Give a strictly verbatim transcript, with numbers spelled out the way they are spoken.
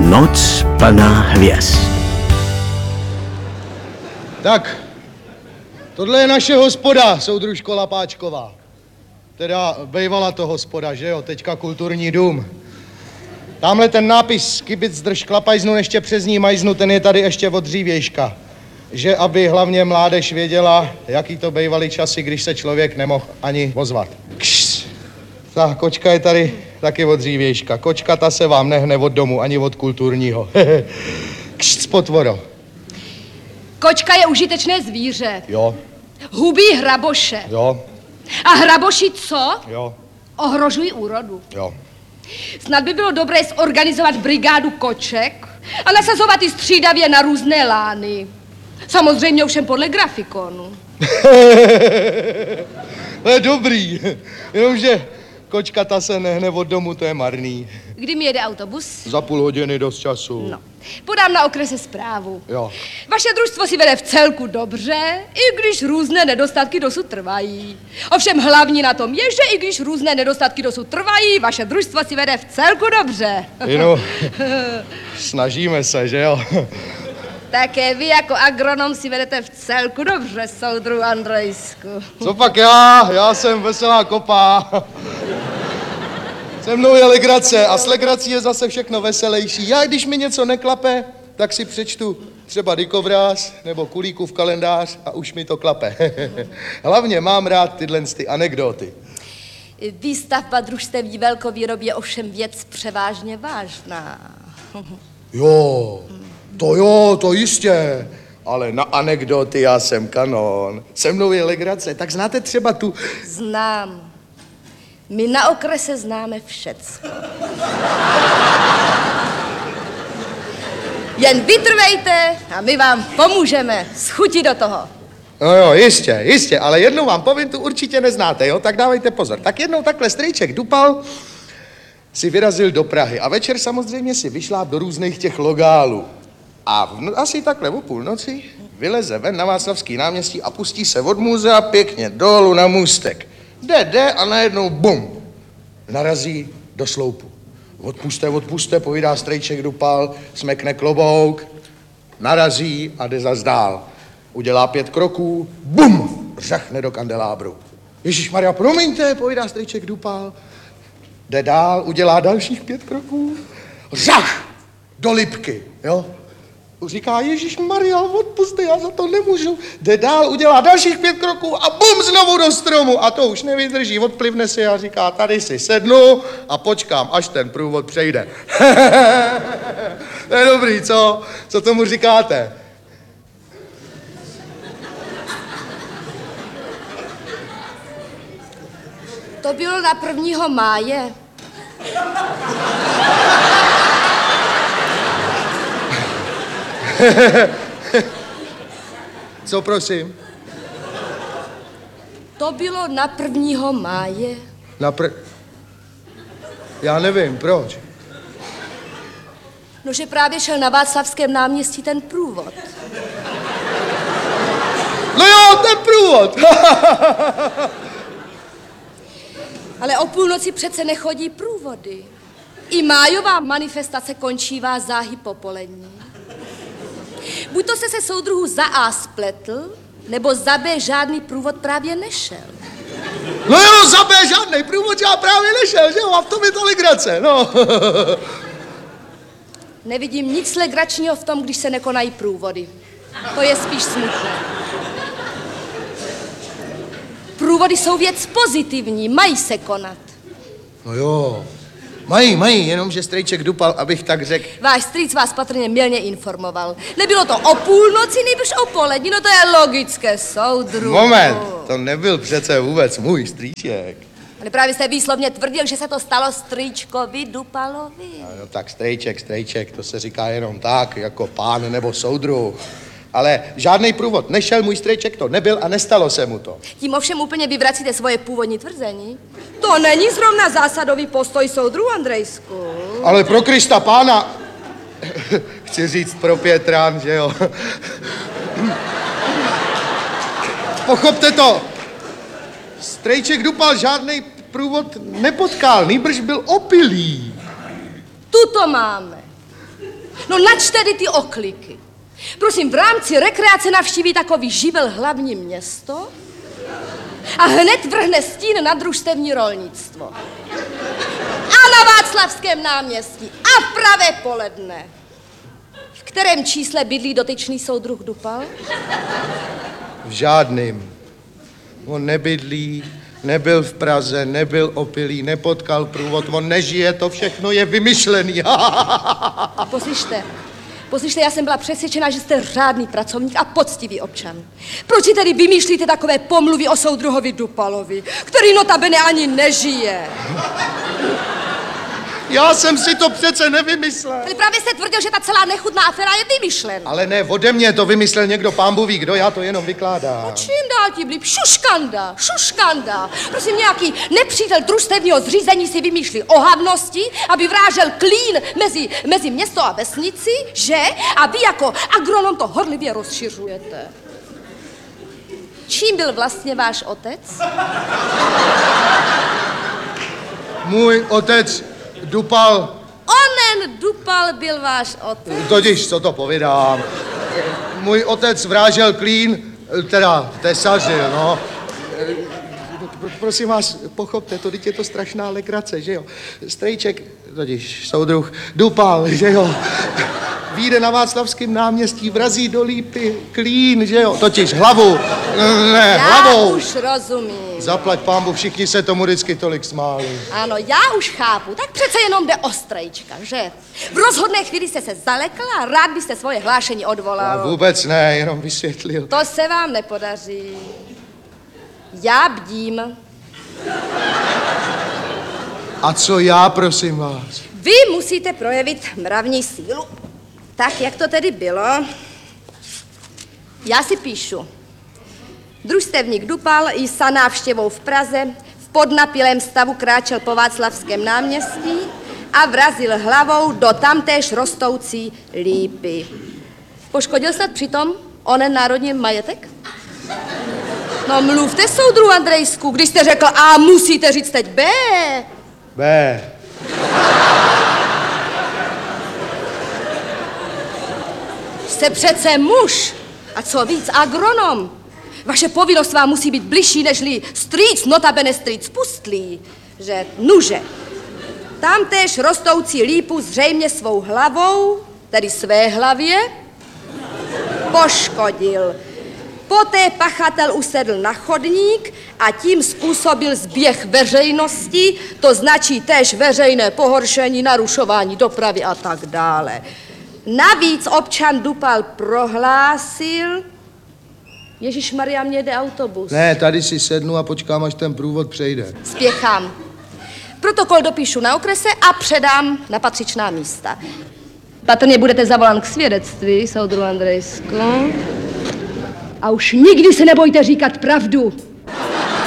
Noc plná hvězd. Tak, tohle je naše hospoda, soudružko Lapáčková. Teda bejvala to hospoda, že jo, teďka kulturní dům. Tamhle ten nápis Kibic drž klapajznu ještě přes ní majznu, ten je tady ještě od dřívějška. Že aby hlavně mládež věděla, jaký to bejvaly časy, když se člověk nemohl ani ozvat. Kš. Ta kočka je tady taky od dřívějška. Kočka ta se vám nehne od domu, ani od kulturního. Kš, potvoro. Kočka je užitečné zvíře. Jo. Hubí hraboše. Jo. A hraboši co? Jo. Ohrožují úrodu. Jo. Snad by bylo dobré zorganizovat brigádu koček a nasazovat ji střídavě na různé lány. Samozřejmě ovšem podle grafikonu. To je dobrý, jenomže kočka ta se nehne od domu, to je marný. Kdy mi jede autobus? Za půl hodiny dost času. No, podám na okrese zprávu. Jo. Vaše družstvo si vede v celku dobře, i když různé nedostatky dosud trvají. Ovšem hlavní na tom je, že i když různé nedostatky dosud trvají, vaše družstvo si vede v celku dobře. Jino, snažíme se, že jo? Také vy jako agronom si vedete v celku dobře, soudru Andrejsku. Co pak já? Já jsem veselá kopa. Se mnou je legrace a s legrací je zase všechno veselější. Já, když mi něco neklape, tak si přečtu třeba Dykovráz nebo Kulíkův kalendář a už mi to klape. Hlavně mám rád tyhle ty anekdoty. Výstavba družsteví velkovýrob je ovšem věc převážně vážná. Jo, to jo, to jistě. Ale na anekdoty já jsem kanon. Se mnou je legrace. Tak znáte třeba tu... Znám. My na okrese známe všecko. Jen vytrvejte a my vám pomůžeme s chutí do toho. No jo, jistě, jistě, ale jednou vám povím, tu určitě neznáte, jo? Tak dávejte pozor. Tak jednou takhle strýček Dupal si vyrazil do Prahy a večer samozřejmě si vyšláp do různých těch logálů. A v, no, asi takhle o půlnoci vyleze ven na Václavský náměstí a pustí se od muzea pěkně dolů na můstek. Jde, jde a najednou bum, narazí do sloupu. Odpuste, odpuste, povídá strejček Dupal, smekne klobouk, narazí a jde zas dál. Udělá pět kroků, bum, řachne do kandelábru. Ježišmarja, promiňte, povídá strejček Dupal. Jde dál, udělá dalších pět kroků, řach do lipky, jo. Říká, Ježišmarja, odpuste, já za to nemůžu. Jde dál, udělá dalších pět kroků a bum, znovu do stromu. A to už nevydrží, odplivne si a říká, tady si sednu a počkám, až ten průvod přejde. To je dobrý, co? Co tomu říkáte? To bylo na prvního máje. Co prosím? To bylo na prvního máje. Na pr... Já nevím, proč. No, že právě šel na Václavském náměstí ten průvod. No jo, ten průvod! Ale o půlnoci přece nechodí průvody. I májová manifestace končívá záhy popolední. Buď to se se soudruhu za A spletl, nebo za B žádný průvod právě nešel. No jo, za B žádný průvod já právě nešel, že jo? A v tom je to legrace, no. Nevidím nic legračního v tom, když se nekonají průvody. To je spíš smutné. Průvody jsou věc pozitivní, mají se konat. No jo, mají, mají, jenomže strejček Dupal, abych tak řekl. Váš strýc vás patrně mylně informoval. Nebylo to o půlnoci, nejbrž o polední, no to je logické, soudruhu. Moment, to nebyl přece vůbec můj strýček. Ale právě jste výslovně tvrdil, že se to stalo strýčkovi Dupalovi. No tak strejček, strejček, to se říká jenom tak, jako pán nebo soudruh. Ale žádný průvod nešel, můj strejček to nebyl a nestalo se mu to. Tím ovšem úplně vyvracíte svoje původní tvrzení. To není zrovna zásadový postoj soudruhu Andrejsku. Ale pro Krista pána, chci říct pro Pětrán, že jo. Pochopte to, strejček Dupal žádný průvod nepotkal, nýbrž byl opilý. Tu to máme. No nač tedy ty okliky. Prosím, v rámci rekreace navštíví takový živel hlavní město a hned vrhne stín na družstevní rolnictvo. A na Václavském náměstí a v pravé poledne. V kterém čísle bydlí dotyčný soudruh Dupal? V žádným. On nebydlí, nebyl v Praze, nebyl opilý, nepotkal průvod, on nežije, to všechno je vymyšlený. Poslyšte, poslyšte, já jsem byla přesvědčena, že jste řádný pracovník a poctivý občan. Proč si tedy vymýšlíte takové pomluvy o soudruhovi Dupalovi, který notabene ani nežije? Já jsem si to přece nevymyslel. Ale právě jste tvrdil, že ta celá nechutná aféra je vymyšlená. Ale ne ode mě, to vymyslel někdo, pán Bůh ví, kdo, já to jenom vykládám. No čím dál tím líp? Šuškanda, šuškanda. Prosím, nějaký nepřítel družstevního zřízení si vymýšlí ohavnosti, aby vrážel klín mezi, mezi město a vesnici, že? A vy jako agronom to horlivě rozšiřujete. Čím byl vlastně váš otec? Můj otec Dupal. Onen Dupal byl váš otec. Totiž, co to povídám. Můj otec vrážel klín, teda tesařil, no. Prosím vás, pochopte, to teď je to strašná legrace, že jo. Strejček, totiž soudruh Dupal, že jo. Vyjde na Václavském náměstí, vrazí do lípy klín, že jo. Totiž hlavu, ne, Já hlavou. už rozumím. Zaplať pánbu, všichni se tomu vždycky tolik smáli. Ano, já už chápu, tak přece jenom jde o Strejčka, že? V rozhodné chvíli jste se zalekl a rád byste svoje hlášení odvolal. A vůbec ne, jenom vysvětlil. To se vám nepodaří. Já bdím. A co já, prosím vás? Vy musíte projevit mravní sílu. Tak, jak to tedy bylo? Já si píšu. Družstevník Dupal i za návštěvou v Praze v podnapilém stavu kráčel po Václavském náměstí a vrazil hlavou do tamtéž rostoucí lípy. Poškodil snad přitom onen národní majetek? No mluvte, soudruhu Andrejsku, když jste řekl A, musíte říct teď B. B. Jste přece muž. A co víc, agronom. Vaše povinnost vám musí být bližší, nežli strýc, notabene strýc pustlý. Že, nuže. Tamtéž rostoucí lípu zřejmě svou hlavou, tedy své hlavě, poškodil. Poté pachatel usedl na chodník a tím způsobil zběh veřejnosti, to značí též veřejné pohoršení, narušování dopravy a tak dále. Navíc občan Dupal prohlásil... Ježišmarja, mě jde autobus. Ne, tady si sednu a počkám, až ten průvod přejde. Spěchám. Protokol dopíšu na okrese a předám na patřičná místa. Patrně budete zavolán k svědectví, soudruh Andrejsko. A už nikdy se nebojte říkat pravdu.